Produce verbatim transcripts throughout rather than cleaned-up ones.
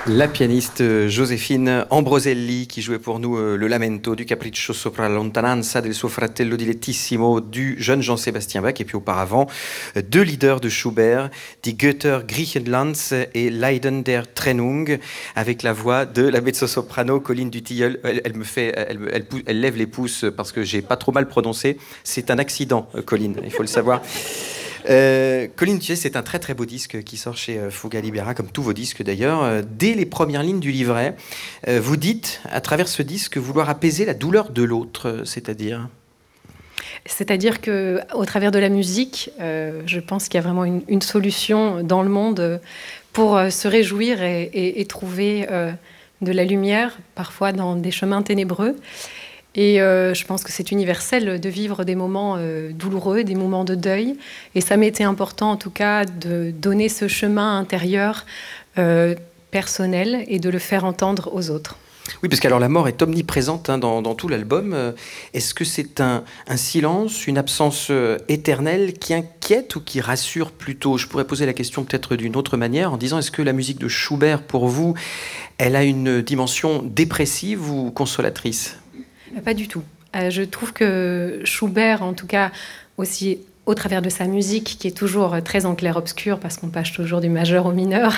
La pianiste Joséphine Ambroselli qui jouait pour nous le lamento du Capriccio sopra la lontananza del suo fratello dilettissimo du jeune Jean-Sébastien Bach, et puis auparavant deux leaders de Schubert, Die Götter Griechenlands et Leiden der Trennung, avec la voix de la mezzo-soprano Colline Dutilleul. Elle, elle me fait, elle, elle, elle lève les pouces parce que j'ai pas trop mal prononcé. C'est un accident, Colline, il faut le savoir. Euh, Colline Dutilleul, c'est un très très beau disque qui sort chez Fuga Libera, comme tous vos disques d'ailleurs. Dès les premières lignes du livret, euh, vous dites à travers ce disque vouloir apaiser la douleur de l'autre, c'est-à-dire C'est-à-dire qu'au travers de la musique, euh, je pense qu'il y a vraiment une, une solution dans le monde pour euh, se réjouir et, et, et trouver euh, de la lumière, parfois dans des chemins ténébreux. Et euh, je pense que c'est universel de vivre des moments euh, douloureux, des moments de deuil. Et ça m'était important, en tout cas, de donner ce chemin intérieur euh, personnel et de le faire entendre aux autres. Oui, parce qu'alors la mort est omniprésente hein, dans, dans tout l'album. Est-ce que c'est un, un silence, une absence euh, éternelle qui inquiète ou qui rassure plutôt ? Je pourrais poser la question peut-être d'une autre manière en disant, est-ce que la musique de Schubert, pour vous, elle a une dimension dépressive ou consolatrice ? Pas du tout. Euh, je trouve que Schubert, en tout cas, aussi au travers de sa musique, qui est toujours très en clair-obscur, parce qu'on passe toujours du majeur au mineur,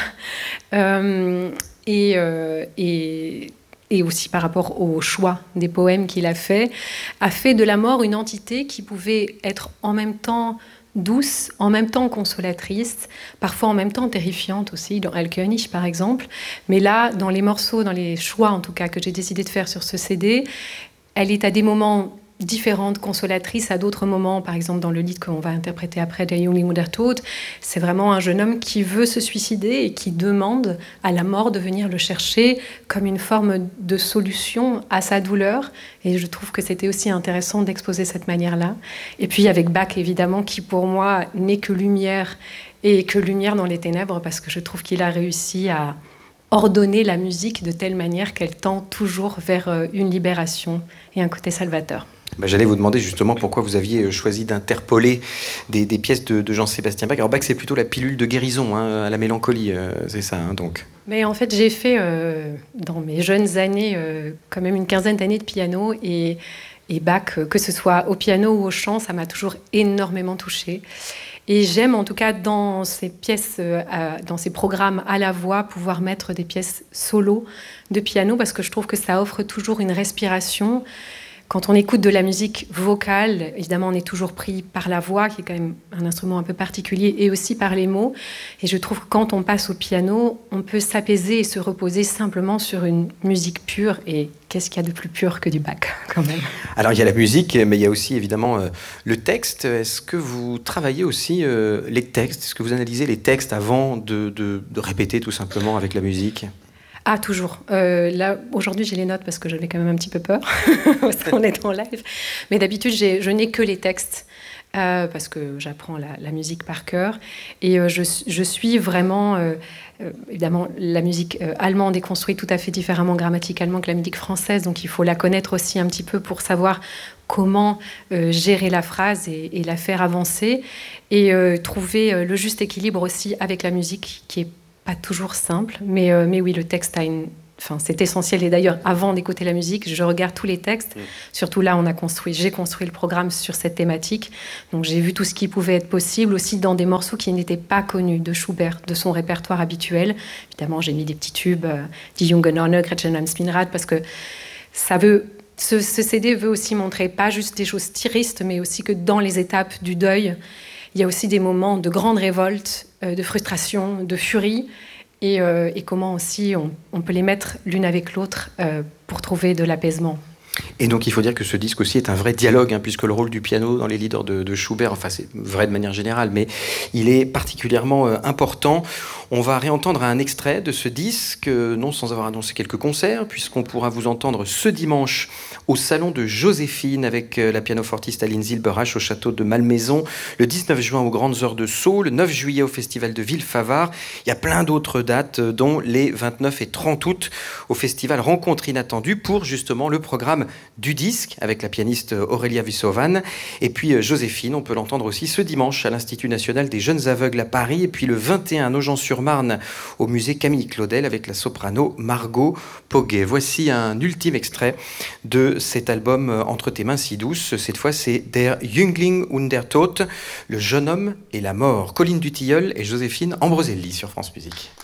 euh, et, euh, et, et aussi par rapport au choix des poèmes qu'il a fait, a fait de la mort une entité qui pouvait être en même temps douce, en même temps consolatrice, parfois en même temps terrifiante aussi, dans El König par exemple. Mais là, dans les morceaux, dans les choix en tout cas que j'ai décidé de faire sur ce C D, elle est à des moments différentes, consolatrices, à d'autres moments, par exemple dans le lied qu'on va interpréter après, Der Jüngling der Tod, c'est vraiment un jeune homme qui veut se suicider et qui demande à la mort de venir le chercher comme une forme de solution à sa douleur. Et je trouve que c'était aussi intéressant d'exposer cette manière-là. Et puis avec Bach, évidemment, qui pour moi n'est que lumière et que lumière dans les ténèbres, parce que je trouve qu'il a réussi à ordonner la musique de telle manière qu'elle tend toujours vers une libération et un côté salvateur. Ben, j'allais vous demander justement pourquoi vous aviez choisi d'interpoler des, des pièces de, de Jean-Sébastien Bach. Alors Bach, c'est plutôt la pilule de guérison hein, à la mélancolie, euh, c'est ça hein, donc. Mais en fait, j'ai fait euh, dans mes jeunes années euh, quand même une quinzaine d'années de piano et, et Bach, que ce soit au piano ou au chant, ça m'a toujours énormément touchée. Et j'aime en tout cas dans ces pièces, euh, dans ces programmes à la voix, pouvoir mettre des pièces solo de piano parce que je trouve que ça offre toujours une respiration. Quand on écoute de la musique vocale, évidemment, on est toujours pris par la voix, qui est quand même un instrument un peu particulier, et aussi par les mots. Et je trouve que quand on passe au piano, on peut s'apaiser et se reposer simplement sur une musique pure. Et qu'est-ce qu'il y a de plus pur que du Bach, quand même ? Alors, il y a la musique, mais il y a aussi, évidemment, euh, le texte. Est-ce que vous travaillez aussi euh, les textes ? Est-ce que vous analysez les textes avant de, de, de répéter, tout simplement, avec la musique ? Ah, toujours. Euh, là, aujourd'hui, j'ai les notes parce que j'avais quand même un petit peu peur, parce qu'on est en live. Mais d'habitude, j'ai, je n'ai que les textes, euh, parce que j'apprends la, la musique par cœur. Et euh, je, je suis vraiment... Euh, euh, évidemment, la musique euh, allemande est construite tout à fait différemment grammaticalement que la musique française, donc il faut la connaître aussi un petit peu pour savoir comment euh, gérer la phrase et, et la faire avancer. Et euh, trouver euh, le juste équilibre aussi avec la musique, qui est pas toujours simple, mais, euh, mais oui, le texte a une... Enfin, c'est essentiel. Et d'ailleurs, avant d'écouter la musique, je regarde tous les textes. Mmh. Surtout là, on a construit, j'ai construit le programme sur cette thématique. Donc, j'ai vu tout ce qui pouvait être possible, aussi dans des morceaux qui n'étaient pas connus de Schubert, de son répertoire habituel. Évidemment, j'ai mis des petits tubes, euh, Die Junge Nonne, Gretchen Spinrad, parce que ça veut... Ce, ce C D veut aussi montrer pas juste des choses tristes, mais aussi que dans les étapes du deuil, il y a aussi des moments de grande révolte, euh, de frustration, de furie, et, euh, et comment aussi on, on peut les mettre l'une avec l'autre euh, pour trouver de l'apaisement. Et donc il faut dire que ce disque aussi est un vrai dialogue, hein, puisque le rôle du piano dans les leaders de, de Schubert, enfin c'est vrai de manière générale, mais il est particulièrement euh, important. On va réentendre un extrait de ce disque, euh, non sans avoir annoncé quelques concerts, puisqu'on pourra vous entendre ce dimanche au salon de Joséphine avec euh, la pianofortiste Aline Zilberach au château de Malmaison, le dix-neuf juin aux Grandes Heures de Sceaux, le neuf juillet au festival de Villefavard. Il y a plein d'autres dates, dont les vingt-neuf et trente août au festival Rencontre Inattendue pour justement le programme programme du disque avec la pianiste Aurélia Vissovan. Et puis Joséphine, on peut l'entendre aussi ce dimanche à l'Institut national des jeunes aveugles à Paris. Et puis le vingt et un à Nogent-sur-Marne au musée Camille Claudel avec la soprano Margot Poguet. Voici un ultime extrait de cet album Entre tes mains si douces. Cette fois, c'est Der Jüngling und der Tod, le jeune homme et la mort. Colline Dutilleul et Joséphine Ambroselli sur France Musique.